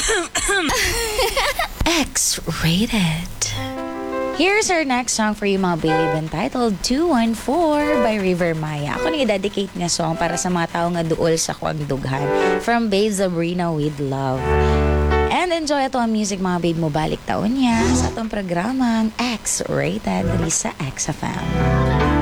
X-rated. Here's our next song for you mga babe, entitled 214 by River Maya. Ako nag-dedicate nga song para sa mga tao nga duol sa kuwang dughan. From Babe Sabrina with Love. And enjoy ito ang music mga babe mo balik taon niya sa itong programang X-rated sa XFM.